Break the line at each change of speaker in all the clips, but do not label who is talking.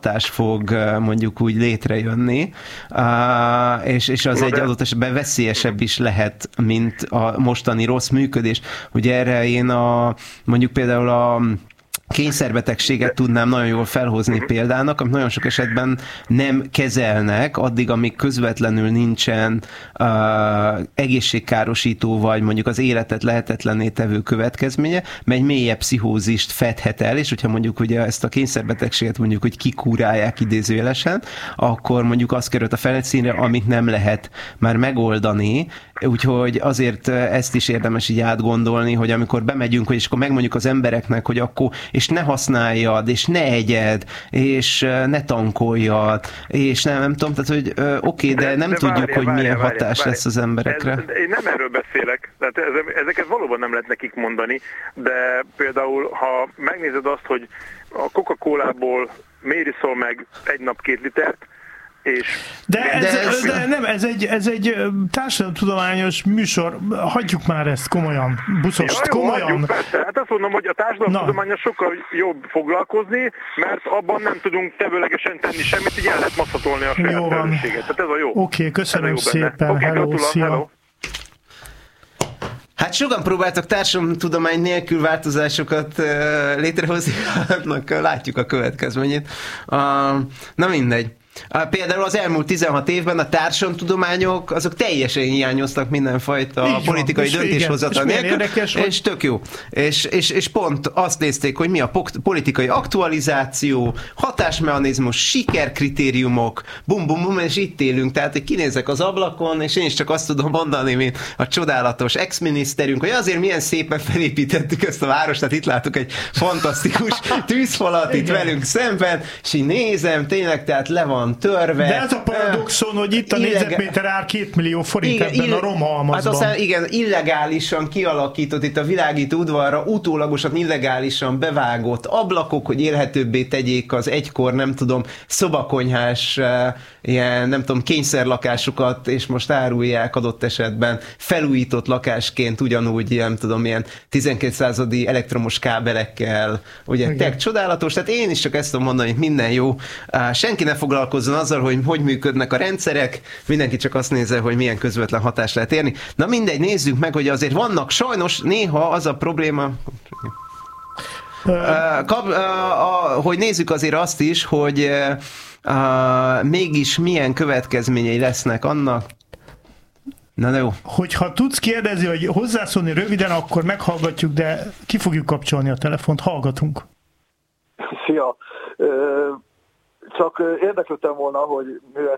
hatás fog mondjuk úgy létrejönni, és az egy adott esetben veszélyesebb is lehet, mint a mostani rossz működés. Ugye erre én mondjuk például a kényszerbetegséget tudnám nagyon jól felhozni példának, amit nagyon sok esetben nem kezelnek, addig, amíg közvetlenül nincsen egészségkárosító, vagy mondjuk az életet lehetetlenné tevő következménye, mert egy mélyebb pszichózist fedhet el, és hogyha mondjuk ugye ezt a kényszerbetegséget mondjuk, hogy kikúrálják idézőjelesen, akkor mondjuk az került a felszínre, amit nem lehet már megoldani, úgyhogy azért ezt is érdemes így átgondolni, hogy amikor bemegyünk, és akkor megmondjuk az embereknek, hogy akkor és ne használjad, és ne egyed, és ne tankoljad, és nem tudom, tehát, hogy oké, de nem tudjuk, hogy milyen hatás lesz az emberekre.
Én nem erről beszélek, tehát ezeket valóban nem lehet nekik mondani, de például, ha megnézed azt, hogy a Coca-Colából miért iszol meg egy nap 2 litert,
ez egy társadalomtudományos műsor, hagyjuk már ezt komolyan, buszost, komolyan.
Hagyjuk, hát azt mondom, hogy a társadalomtudományos sokkal jobb foglalkozni, mert abban nem tudunk tevőlegesen tenni semmit, így el lehet maszatolni a saját felelősséget. Tehát ez a jó.
Oké, köszönöm szépen. Hello, szia.
Hát sokan próbáltak társadalomtudomány nélkül változásokat létrehozni, látjuk a következményét. Na mindegy. Például az elmúlt 16 évben a társadalomtudományok azok teljesen hiányoztak mindenfajta politikai döntéshozatal nélkül, és tök jó. És pont azt nézték, hogy mi a politikai aktualizáció, hatásmechanizmus, sikerkritériumok, bum, és itt élünk. Tehát, hogy kinézek az ablakon, és én is csak azt tudom mondani, mint a csodálatos ex-miniszterünk, hogy azért milyen szépen felépítettük ezt a várost, tehát itt látok egy fantasztikus tűzfalat itt velünk szemben, és így nézem, tényleg, tehát le van törve.
De ez a paradoxon, hogy itt a négyzetméter ár 2 millió forint ebben a romhalmazban. Hát
aztán igen, illegálisan kialakított itt a világító udvarra, utólagosan illegálisan bevágott ablakok, hogy élhetőbbé tegyék az egykor, nem tudom, szobakonyhás ilyen, nem tudom, kényszerlakásokat, és most árulják adott esetben felújított lakásként ugyanúgy, nem tudom, ilyen 12. századi elektromos kábelekkel, ugye, tök csodálatos, tehát én is csak ezt tudom mondani, hogy minden jó. Senki ne foglalkozzon azzal, hogy működnek a rendszerek, mindenki csak azt nézze, hogy milyen közvetlen hatást lehet érni. Na mindegy, nézzük meg, hogy azért vannak sajnos néha az a probléma, hogy nézzük azért azt is, hogy mégis milyen következményei lesznek annak. Na jó.
Hogyha tudsz kérdezni, hogy hozzászólni röviden, akkor meghallgatjuk, de ki fogjuk kapcsolni a telefont, hallgatunk.
Szia! Csak érdeklődtem volna, hogy mivel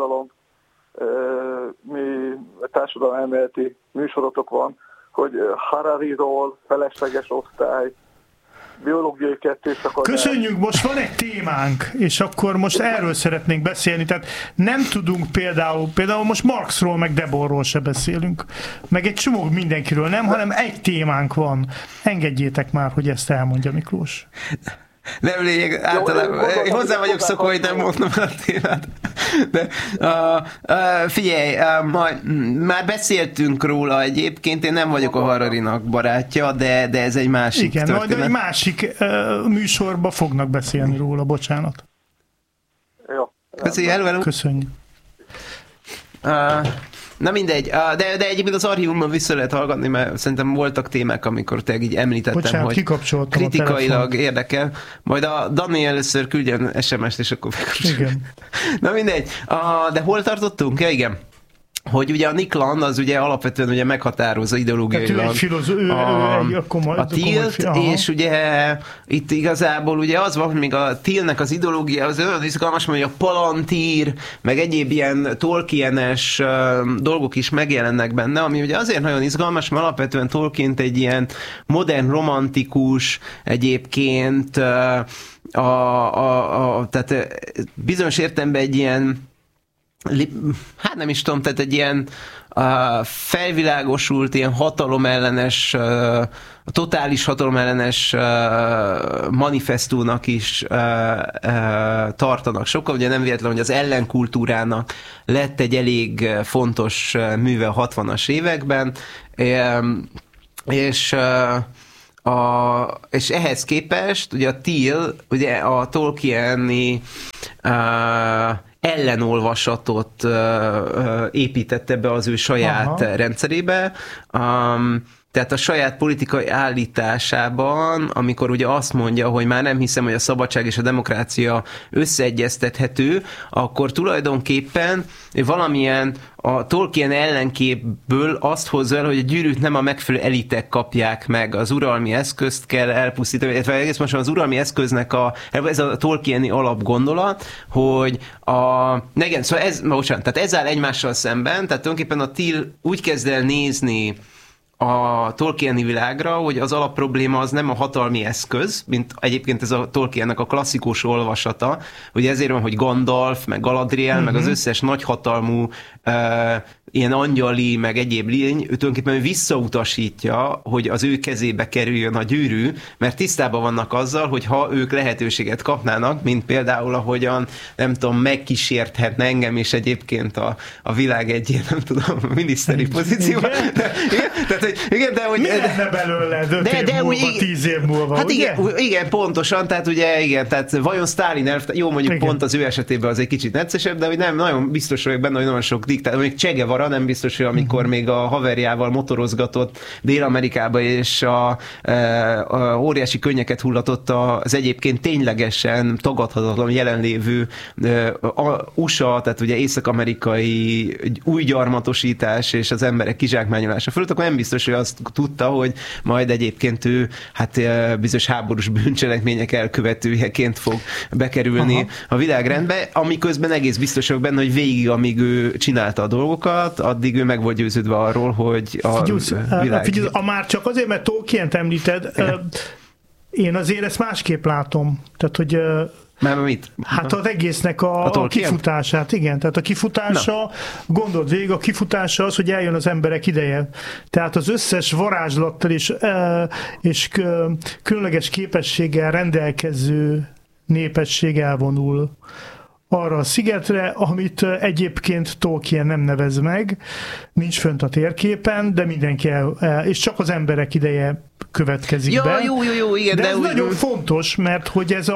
társadalom elméleti műsorotok van, hogy Harariról, felesleges osztály, biológiai kettőszakadás.
Köszönjük, most van egy témánk, és akkor most erről szeretnénk beszélni, tehát nem tudunk például most Marxról, meg Deborról se beszélünk, meg egy csomó mindenkiről nem, hanem egy témánk van. Engedjétek már, hogy ezt elmondja Miklós.
Nem lényeg, általában hozzá vagyok szokva, hogy nem mondom a témát. De figyelj, már beszéltünk róla egyébként, én nem vagyok a Hararinak barátja, de ez egy másik történet.
Igen, majd egy másik műsorban fognak beszélni róla, bocsánat.
Jó.
Köszönjük.
Na mindegy, de egyébként az archívumban vissza lehet hallgatni, mert szerintem voltak témák, amikor te így említettem,
bocsánat,
hogy kritikailag érdekel. Majd a Dani először küldjen SMS-t, és akkor
igen.
Na mindegy, de hol tartottunk? Ja, igen. Hogy ugye a Nikland az ugye alapvetően ugye meghatározza ideológiailag a Tilt, és ugye itt igazából ugye az van, hogy még a Tiltnek az ideológia az olyan izgalmas, hogy a Palantír, meg egyéb ilyen Tolkienes dolgok is megjelennek benne, ami ugye azért nagyon izgalmas, mert alapvetően Tolkient egy ilyen modern, romantikus, egyébként tehát bizonyos értelemben egy ilyen hát nem is tudom, tehát egy ilyen felvilágosult, ilyen hatalomellenes, totális hatalomellenes manifestónak is tartanak sokkal. Ugye nem véletlen, hogy az ellenkultúrának lett egy elég fontos műve a 60-as években, és ehhez képest ugye a Till, ugye a Tolkieni ellenolvasatot építette be az ő saját rendszerébe. Tehát a saját politikai állításában, amikor ugye azt mondja, hogy már nem hiszem, hogy a szabadság és a demokrácia összeegyeztethető, akkor tulajdonképpen valamilyen a Tolkien ellenképből azt hozza el, hogy a gyűrűt nem a megfelelő elitek kapják meg, az uralmi eszközt kell elpusztítani, illetve egész most az uralmi eszköznek ez a Tolkieni alapgondolat, hogy tehát ez áll egymással szemben, tehát tulajdonképpen a Till úgy kezd el nézni a Tolkieni világra, hogy az alapprobléma az nem a hatalmi eszköz, mint egyébként ez a Tolkiennek a klasszikus olvasata, hogy ezért van, hogy Gandalf, meg Galadriel, meg az összes nagyhatalmú ilyen angyali, meg egyéb lény, ő tulajdonképpen visszautasítja, hogy az ő kezébe kerüljön a gyűrű, mert tisztában vannak azzal, hogy ha ők lehetőséget kapnának, mint például ahogyan, nem tudom, megkísérthetne engem is egyébként a világ egy ilyen, nem tudom, miniszteri pozícióban. Igen, de hogy...
Mi lenne belőle 5 év múlva, 10 év múlva,
hát igen, pontosan, tehát ugye igen, tehát vajon Sztálin jó, mondjuk pont az ő esetében az egy kicsit neccesebb, de hogy nem, nagyon biztos vagyok benne, hogy nagyon sok diktátor, mondjuk Che Guevara nem biztos, hogy amikor még a haverjával motorozgatott Dél-Amerikába, és a óriási könnyeket hullatott az egyébként ténylegesen tagadhatatlan jelenlévő USA, tehát ugye észak-amerikai új gyarmatosítás és az emberek kizsákmányolása fölött, akkor nem biztos, hogy azt tudta, hogy majd egyébként ő bizonyos háborús bűncselekmények elkövetőjeként fog bekerülni a világrendbe, amiközben egész biztosak benne, hogy végig, amíg ő csinálta a dolgokat, addig ő meg volt győződve arról, hogy a világ...
Már csak azért, mert Tolkient említed, én azért ezt másképp látom. Tehát, hogy...
Már mit?
Hát az egésznek a kifutását, igen. Tehát a kifutása, gondold végig, a kifutása az, hogy eljön az emberek ideje. Tehát az összes varázslattal és különleges képességgel rendelkező népesség elvonul arra a szigetre, amit egyébként Tolkien nem nevez meg, nincs fönt a térképen, de mindenki és csak az emberek ideje következik be.
Jó, igen.
De ez nagyon fontos, mert hogy ez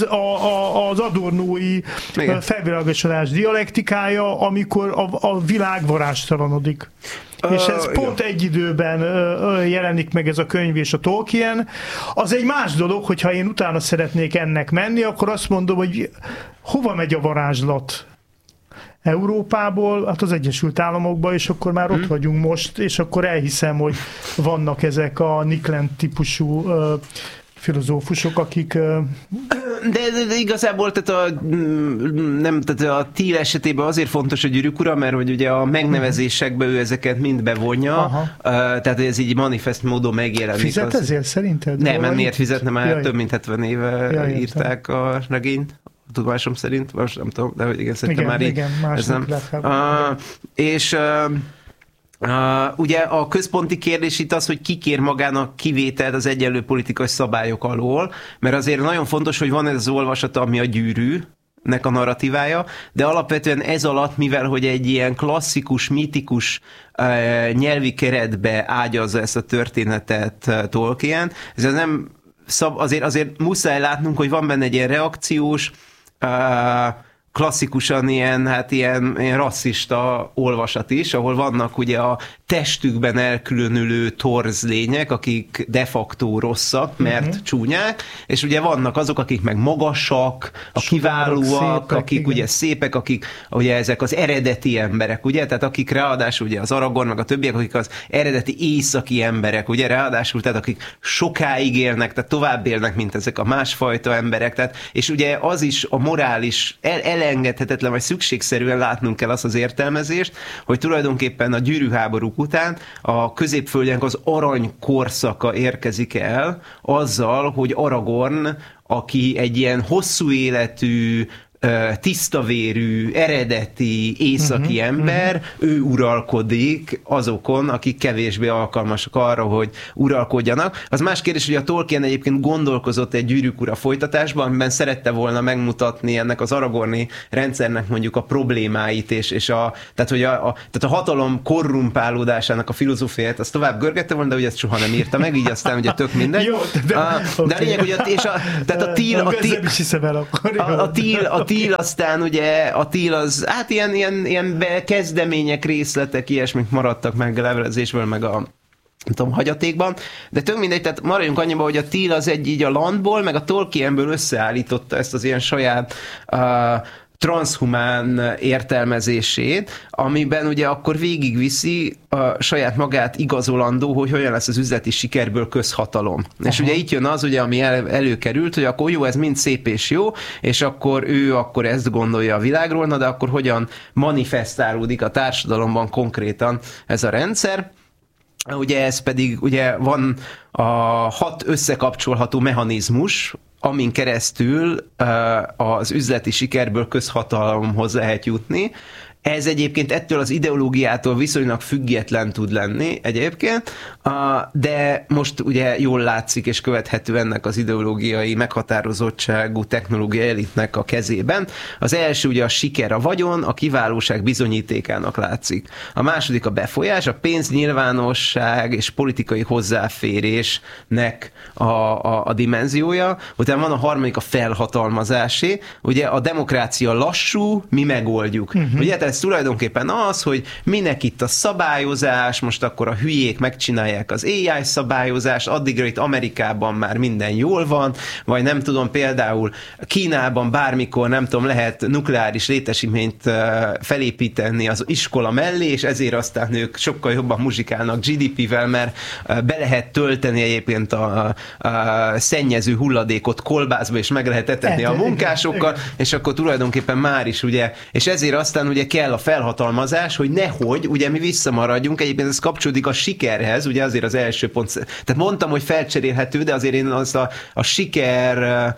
az adornói felvilágosodás dialektikája, amikor a világ varázstalanodik. És ez pont egy időben jelenik meg ez a könyv és a Tolkien. Az egy más dolog, hogyha én utána szeretnék ennek menni, akkor azt mondom, hogy hova megy a varázslat? Európából, hát az Egyesült Államokba, és akkor már ott vagyunk most, és akkor elhiszem, hogy vannak ezek a Nick Land típusú filozófusok, akik...
De igazából tehát a Till esetében azért fontos a Gyűrűk ura, mert hogy ugye a megnevezésekbe ő ezeket mind bevonja, tehát ez így manifest módon megjelenik.
Fizet ezért szerinted?
Nem, mert miért fizetne, már több mint 70 éve írták a regényt. Tudomásom szerint, most nem tudom, de hogy igen, szerintem már így.
Igen,
ez nem. És ugye a központi kérdés itt az, hogy ki kér magának kivételt az egyenlő politikai szabályok alól, mert azért nagyon fontos, hogy van ez az olvasata, ami a gyűrűnek a narratívája, de alapvetően ez alatt, mivel hogy egy ilyen klasszikus, mítikus nyelvi keretbe ágyazza ezt a történetet Tolkien, ez nem azért muszáj látnunk, hogy van benne egy ilyen reakciós, klasszikusan ilyen rasszista olvasat is, ahol vannak ugye a testükben elkülönülő torz lények, akik de facto rosszak, mert csúnyák, és ugye vannak azok, akik meg magasak, a kiválóak, szépek, akik igen. Ugye szépek, akik ugye ezek az eredeti emberek, ugye, tehát akik ráadásul ugye az Aragorn, meg a többiek, akik az eredeti északi emberek, ugye, ráadásul, tehát akik sokáig élnek, tehát tovább élnek, mint ezek a másfajta emberek, tehát, és ugye az is a morális elengedhetetlen, vagy szükségszerűen látnunk kell azt az értelmezést, hogy tulajdonképpen a gyűrűháborúk után a középföldnek az arany korszaka érkezik el azzal, hogy Aragorn, aki egy ilyen hosszú életű, tisztavérű, eredeti északi ember, ő uralkodik azokon, akik kevésbé alkalmasak arra, hogy uralkodjanak. Az más kérdés, hogy a Tolkien egyébként gondolkozott egy Gyűrűk ura folytatásban, amiben szerette volna megmutatni ennek az aragorni rendszernek mondjuk a problémáit, tehát a hatalom korrumpálódásának a filozófiáját, azt tovább görgette volna, de ugye ezt soha nem írta meg, így aztán ugye tök mindegy.
Jó,
de a lényeg, hogy a Till TIL aztán ugye, a TIL az, hát ilyen kezdemények, részletek, ilyesmik maradtak meg a levelezésből, meg a nem tudom, hagyatékban, de tök mindegy, tehát maradjunk annyiba, hogy a TIL az egy így a landból, meg a Tolkienből összeállította ezt az ilyen saját transhumán értelmezését, amiben ugye akkor végigviszi a saját magát igazolandó, hogy hogyan lesz az üzleti sikerből közhatalom. Aha. És ugye itt jön az, ugye, ami előkerült, hogy akkor jó, ez mind szép és jó, és akkor ő akkor ezt gondolja a világról, na de akkor hogyan manifestálódik a társadalomban konkrétan ez a rendszer. Ugye ez pedig, ugye van a 6 összekapcsolható mechanizmus, amin keresztül az üzleti sikerből közhatalomhoz lehet jutni. Ez egyébként ettől az ideológiától viszonylag független tud lenni egyébként, de most ugye jól látszik és követhető ennek az ideológiai meghatározottságú technológiai elitnek a kezében. Az első ugye a siker, a vagyon, a kiválóság bizonyítékának látszik. A második a befolyás, a pénz, nyilvánosság és politikai hozzáférésnek a dimenziója. Utána van a harmadik a felhatalmazásé, ugye a demokrácia lassú, mi megoldjuk. Ugye ez tulajdonképpen az, hogy minek itt a szabályozás, most akkor a hülyék megcsinálják az AI szabályozást, addigra itt Amerikában már minden jól van, vagy nem tudom, például Kínában bármikor, nem tudom, lehet nukleáris létesítményt felépíteni az iskola mellé, és ezért aztán ők sokkal jobban muzsikálnak GDP-vel, mert be lehet tölteni egyébként a szennyező hulladékot kolbászba, és meg lehet etetni a munkásokkal, és akkor tulajdonképpen már is ugye, és ezért aztán ugye kell a felhatalmazás, hogy nehogy, ugye mi visszamaradjunk, egyébként ez kapcsolódik a sikerhez, ugye azért az első pont, tehát mondtam, hogy felcserélhető, de azért én az a siker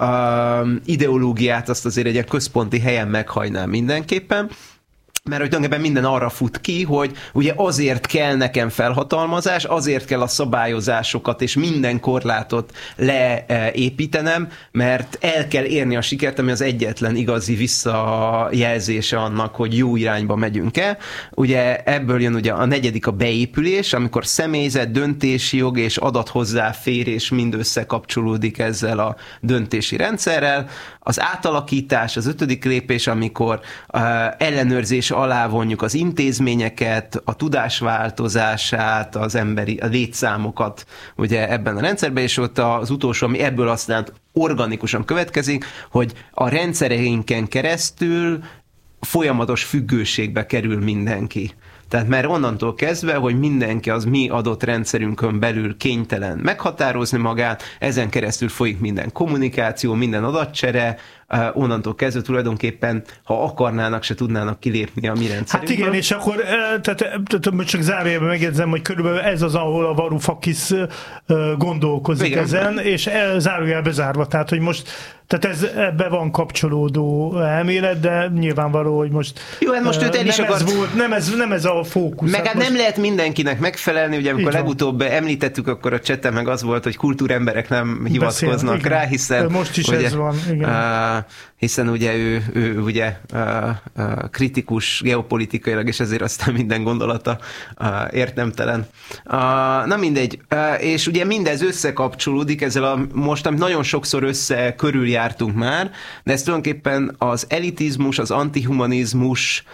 ideológiát azt azért egy központi helyen meghajnám mindenképpen, mert hogy tulajdonképpen minden arra fut ki, hogy ugye azért kell nekem felhatalmazás, azért kell a szabályozásokat és minden korlátot leépítenem, mert el kell érni a sikert, ami az egyetlen igazi visszajelzése annak, hogy jó irányba megyünk el. Ugye ebből jön ugye a negyedik a beépülés, amikor személyzet, döntési jog és adathozzáférés mind összekapcsolódik ezzel a döntési rendszerrel. Az átalakítás, az ötödik lépés, amikor ellenőrzés alá vonjuk az intézményeket, a tudásváltozását, az emberi a létszámokat ugye ebben a rendszerben, és ott az utolsó, ami ebből aztán organikusan következik, hogy a rendszereinken keresztül folyamatos függőségbe kerül mindenki. Tehát már onnantól kezdve, hogy mindenki az mi adott rendszerünkön belül kénytelen meghatározni magát, ezen keresztül folyik minden kommunikáció, minden adatcsere, onnantól kezdve tulajdonképpen, ha akarnának, se tudnának kilépni a mi rendszerünkből.
Hát igen, és akkor tehát csak zárójelben megjegyzem, hogy körülbelül ez az, ahol a Varoufakis gondolkozik igen. Ezen, és zárójelbe zárva, tehát hogy most tehát ebbe van kapcsolódó elmélet, de nyilvánvaló, hogy most,
jó, hát most őt el is
nem ez a fókusz.
Meg hát nem lehet mindenkinek megfelelni, ugye amikor legutóbb említettük, akkor a chaten meg az volt, hogy kultúremberek nem hivatkoznak rá, hiszen
most is ugye, ez van, igen.
Hiszen ugye ő ugye kritikus geopolitikailag, és ezért aztán minden gondolata értelmtelen. Na mindegy. És ugye mindez összekapcsolódik ezzel most nagyon sokszor körüljártunk már, de ez tulajdonképpen az elitizmus, az antihumanizmus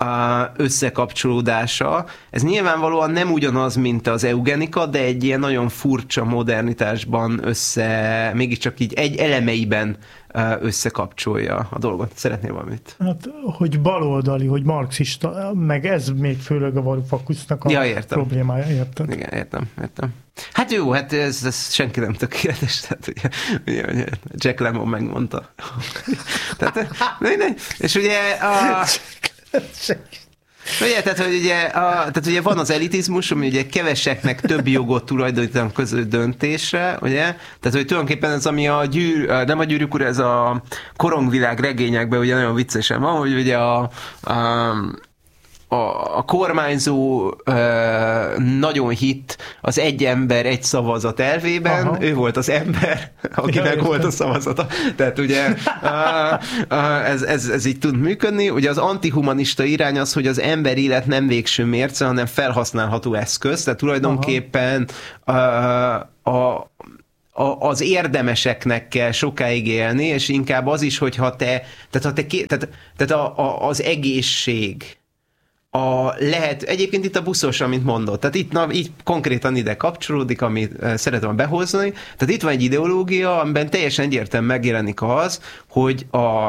összekapcsolódása. Ez nyilvánvalóan nem ugyanaz, mint az eugenika, de egy ilyen nagyon furcsa modernitásban mégiscsak így egy elemeiben összekapcsolja a dolgot. Szeretnél valamit?
Hát, hogy baloldali, hogy marxista, meg ez még főleg a Varoufakisnak a problémája, érted?
Igen, értem. Hát jó, hát ez senki nem tökéletes, tehát ugye Jack Lemmon megmondta. És ugye ugye, tehát ugye van az elitizmus, ami ugye keveseknek több jogot tulajdonítanak közös döntésre, ugye? Tehát, hogy tulajdonképpen ez, ami nem a Gyűrűk ura, ez a korongvilág regényekben ugye nagyon viccesen van, hogy ugye a kormányzó nagyon hitt az egy ember, egy szavazat elvében, aha. Ő volt az ember, akinek volt a szavazata. Tehát ugye ez így tud működni. Ugye az antihumanista irány az, hogy az ember élet nem végső mérce, hanem felhasználható eszköz. Tehát tulajdonképpen az érdemeseknek kell sokáig élni, és inkább az is, hogyha az egészség, lehet, egyébként itt a buszos, amit mondott, tehát itt konkrétan ide kapcsolódik, amit szeretem behozni, tehát itt van egy ideológia, amiben teljesen egyértelműen megjelenik az, hogy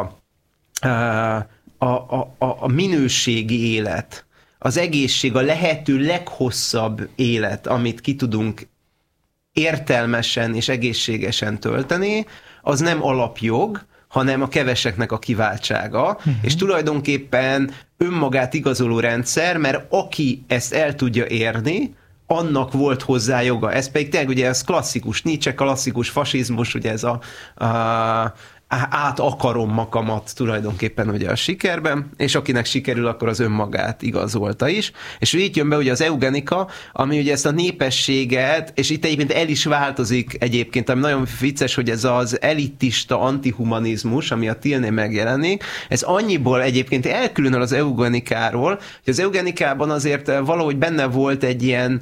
a minőségi élet, az egészség, a lehető leghosszabb élet, amit ki tudunk értelmesen és egészségesen tölteni, az nem alapjog, hanem a keveseknek a kiváltsága, és tulajdonképpen önmagát igazoló rendszer, mert aki ezt el tudja érni, annak volt hozzá joga. Ez pedig tényleg ugye ez klasszikus Nietzsche, klasszikus fasizmus, ugye ez át akarom magamat tulajdonképpen ugye a sikerben, és akinek sikerül, akkor az önmagát igazolta is. És így jön be ugye az eugenika, ami ugye ezt a népességet, és itt egyébként el is változik egyébként, ami nagyon vicces, hogy ez az elitista antihumanizmus, ami a Tillnél megjelenik, ez annyiból egyébként elkülönül az eugenikáról, hogy az eugenikában azért valahogy benne volt egy ilyen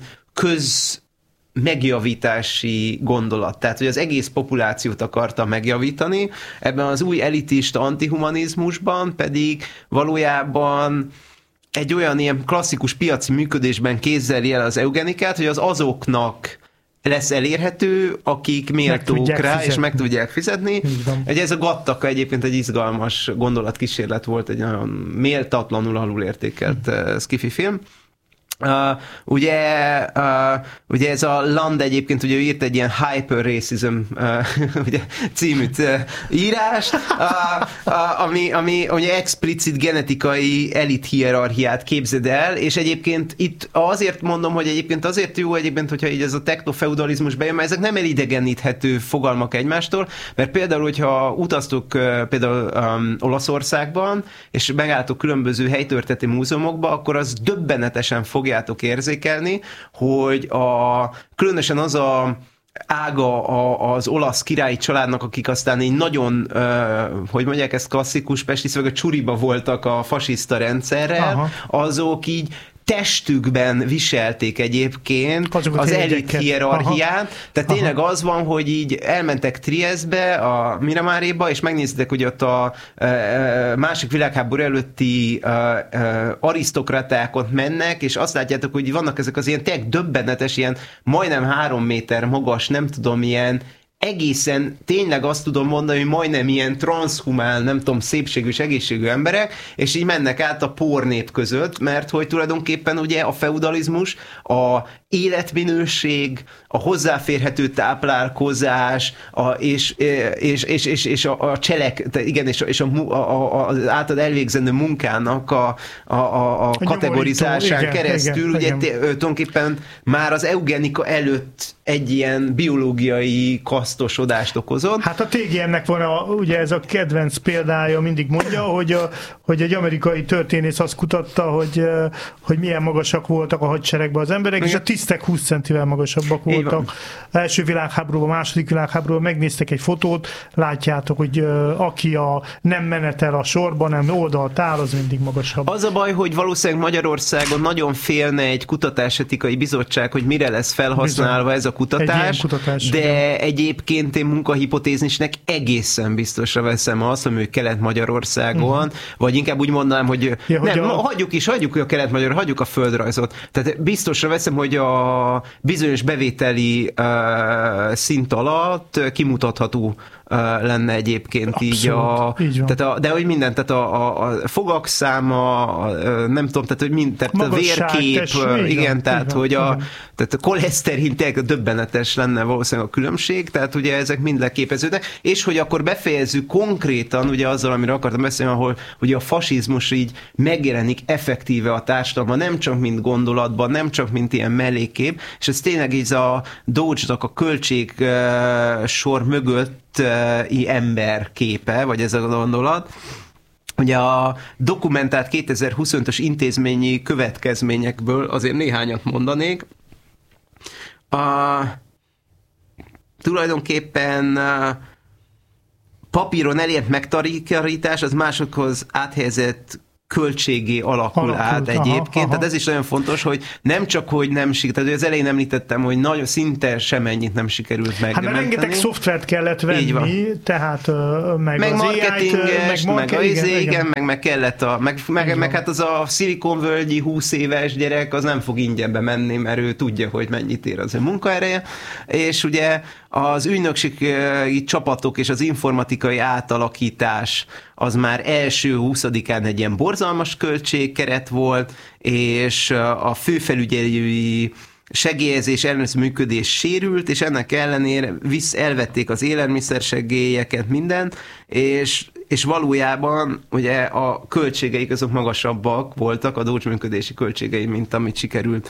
megjavítási gondolat. Tehát, hogy az egész populációt akarta megjavítani, ebben az új elitista antihumanizmusban pedig valójában egy olyan ilyen klasszikus piaci működésben képzeli el az eugenikát, hogy az azoknak lesz elérhető, akik méltók rá, és meg tudják fizetni. Ez a Gattaca egyébként egy izgalmas gondolatkísérlet volt, egy nagyon méltatlanul alulértékelt sci-fi film. Ugye ez a Land egyébként ugye írt egy ilyen Hyper Racism ugye, című írást, ami ugye explicit genetikai elit hierarchiát képzeld el, és egyébként itt azért mondom, hogy egyébként azért jó egyébként, hogyha így ez a technofeudalizmus bejön, mert ezek nem elidegeníthető fogalmak egymástól, mert például, hogyha utaztok például Olaszországban, és megálltok különböző helytörténeti múzeumokba, akkor az döbbenetesen fogjátok érzékelni, hogy különösen az a ága az olasz királyi családnak, akik aztán így nagyon, hogy mondják, ezt klasszikus pesti, vagy a csuriba voltak a fasiszta rendszerrel, azok így testükben viselték egyébként az elit hierarchiát. Tehát tényleg az van, hogy így elmentek Triestbe, a Miramáréba, és megnéztek, hogy ott a második világháború előtti arisztokratákon mennek, és azt látjátok, hogy vannak ezek az ilyen tényleg döbbenetes, ilyen majdnem 3 méter magas, nem tudom, ilyen egészen tényleg azt tudom mondani, hogy majdnem ilyen transzhumán, nem tudom, szépségű és egészségű emberek, és így mennek át a pornép között, mert hogy tulajdonképpen ugye a feudalizmus, a életminőség, a hozzáférhető táplálkozás, és a cselek, igen, és az által elvégzendő munkának a kategorizásán keresztül, igen, ugye tulajdonképpen már az eugenika előtt egy ilyen biológiai kasztosodást okozott.
Hát a TGM-nek van ugye ez a kedvenc példája, mindig mondja, hogy egy amerikai történész azt kutatta, hogy milyen magasak voltak a hadseregben az emberek, és a tisztek 20 centivel magasabbak voltak. Első világháborúban, második világháborúban megnéztek egy fotót, látjátok, hogy aki nem menetel a sorban, nem oldalt áll, az mindig magasabb.
Az a baj, hogy valószínűleg Magyarországon nagyon félne egy kutatásetikai bizottság, hogy mire lesz felhasználva ez a kutatás, de egyébként én munkahipotézisnek egészen biztosra veszem azt, hogy Kelet-Magyarországon, vagy inkább úgy mondanám, hogy hagyjuk a Kelet-Magyar, hagyjuk a földrajzot. Tehát biztosra veszem, hogy a bizonyos bevételi szint alatt kimutatható lenne egyébként. Abszolút, így de hogy minden, tehát a fogak száma, nem tudom, tehát hogy tehát a vérkép, igen, tehát hogy tehát a koleszterin tényleg döbbenetes lenne valószínűleg a különbség, tehát ugye ezek mind leképeződnek, és hogy akkor befejezzük konkrétan ugye azzal, amiről akartam beszélni, ahol ugye a fasizmus így megjelenik effektíve a társadalomban, nem csak mint gondolatban, nem csak mint ilyen mellékkép, és ez tényleg így a Dodge-nak a költség sor mögött ember képe, vagy ez a gondolat. Ugye a dokumentált 2025-ös intézményi következményekből azért néhányat mondanék. Tulajdonképpen papíron elért megtakarítás, az másokhoz áthelyezett költségé alakult át egyébként. Tehát ez is nagyon fontos, hogy nem csak, hogy nem sikerült, tehát az elején említettem, hogy nagyon szinte semennyit nem sikerült megmenteni.
Hát rengeteg szoftvert kellett venni, tehát meg az
marketinges, meg kellett meg hát az a szilikonvölgyi 20 éves gyerek, az nem fog ingyenbe menni, mert ő tudja, hogy mennyit ér az ő munkaereje, és ugye az ügynökségi csapatok és az informatikai átalakítás az már első 20-án egy ilyen borzalmas költségkeret volt, és a főfelügyelői segélyezés, ellenőrző működés sérült, és ennek ellenére elvették az élelmiszersegélyeket, mindent, és valójában ugye a költségeik azok magasabbak voltak, a működési költségei, mint amit sikerült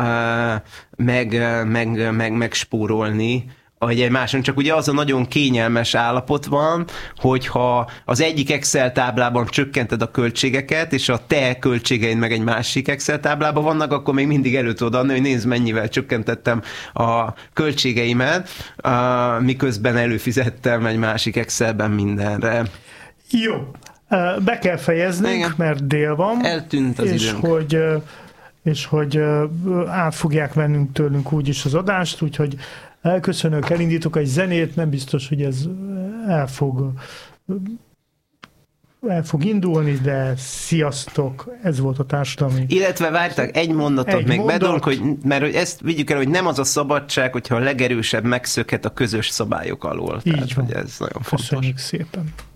megspórolni egy máson, csak ugye az a nagyon kényelmes állapot van, hogyha az egyik Excel táblában csökkented a költségeket, és a te költségeid meg egy másik Excel táblában vannak, akkor még mindig elő tudod adni, hogy nézd, mennyivel csökkentettem a költségeimet, miközben előfizettem egy másik Excelben mindenre.
Jó, be kell fejeznünk, igen, mert dél van.
Eltűnt az időnk.
És hogy át fogják vennünk tőlünk úgyis az adást, úgyhogy elköszönök, elindítok egy zenét, nem biztos, hogy ez el fog indulni, de sziasztok, ez volt a társadalmi.
Illetve vártak, egy mondatot még bedolunk, mert hogy ezt vigyük el, hogy nem az a szabadság, hogyha a legerősebb megszökhet a közös szabályok alól.
Így van.
Hogy ez nagyon fontos.
Köszönjük szépen.